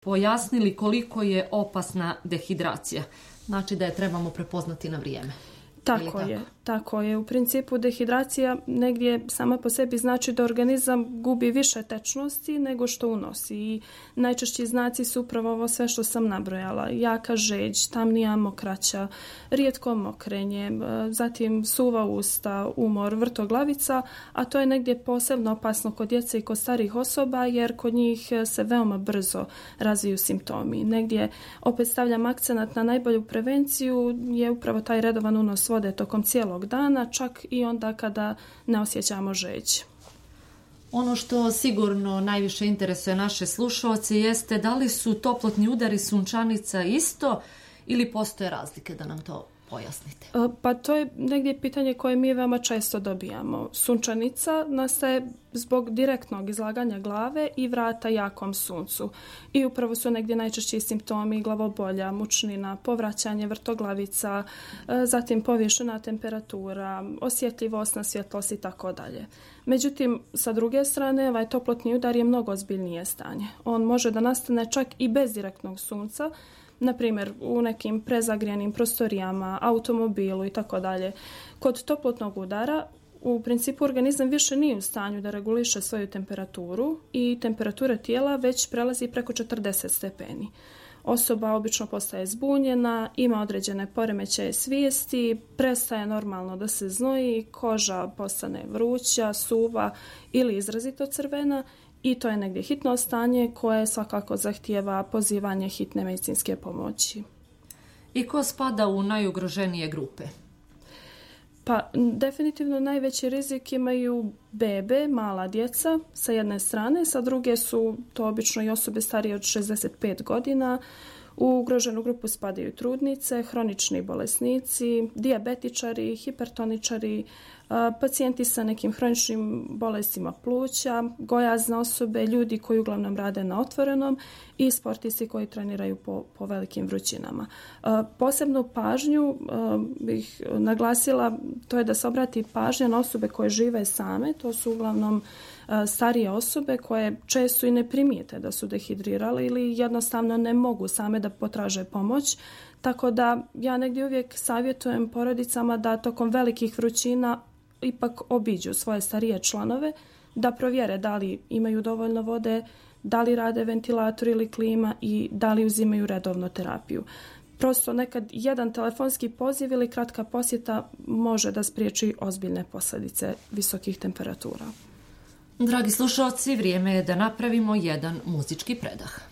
pojasnili koliko je opasna dehidracija. Znači da je trebamo prepoznati na vrijeme. Tako je. U principu dehidracija negdje sama po sebi znači da organizam gubi više tečnosti nego što unosi. I najčešći znaci su upravo ovo sve što sam nabrojala. Jaka žeđ, tamnija mokraća, rijetko mokrenje, zatim suva usta, umor, vrtoglavica, a to je negdje posebno opasno kod djece i kod starijih osoba jer kod njih se veoma brzo razviju simptomi. Negdje opet stavljam akcenat na najbolju prevenciju je upravo taj redovan unos vode tokom cijelog dana, čak i onda kada ne osjećamo žeđ. Ono što sigurno najviše interesuje naše slušalce jeste da li su toplotni udari sunčanica isto ili postoje razlike, da nam to pojasnite. Pa to je negdje pitanje koje mi veoma često dobijamo. Sunčanica nastaje zbog direktnog izlaganja glave i vrata jakom suncu. I upravo su negdje najčešći simptomi glavobolja, mučnina, povraćanje vrtoglavica, zatim povišena temperatura, osjetljivost na svjetlost i tako dalje. Međutim, sa druge strane, ovaj toplotni udar je mnogo ozbiljnije stanje. On može da nastane čak i bez direktnog sunca, na primjer u nekim prezagrijenim prostorijama, automobilu i tako dalje. Kod toplotnog udara u principu organizam više nije u stanju da reguliše svoju temperaturu i temperatura tijela već prelazi preko 40 stepeni. Osoba obično postaje zbunjena, ima određene poremećaje svijesti, prestaje normalno da se znoji, koža postane vruća, suva ili izrazito crvena i to je negdje hitno stanje koje svakako zahtijeva pozivanje hitne medicinske pomoći. I ko spada u najugroženije grupe? Pa definitivno najveći rizik imaju bebe, mala djeca sa jedne strane, sa druge su to obično i osobe starije od 65 godina. U ugroženu grupu spadaju trudnice, hronični bolesnici, dijabetičari, hipertoničari, pacijenti sa nekim hroničnim bolestima pluća, gojazne osobe, ljudi koji uglavnom rade na otvorenom i sportisti koji treniraju po velikim vrućinama. Posebnu pažnju bih naglasila, to je da se obrati pažnja na osobe koje žive same, to su uglavnom starije osobe koje često i ne primijete da su dehidrirale ili jednostavno ne mogu same da potraže pomoć. Tako da ja negdje uvijek savjetujem porodicama da tokom velikih vrućina ipak obiđu svoje starije članove, da provjere da li imaju dovoljno vode, da li rade ventilator ili klima i da li uzimaju redovno terapiju. Prosto nekad jedan telefonski poziv ili kratka posjeta može da spriječi ozbiljne posljedice visokih temperatura. Dragi slušalci, vrijeme je da napravimo jedan muzički predah.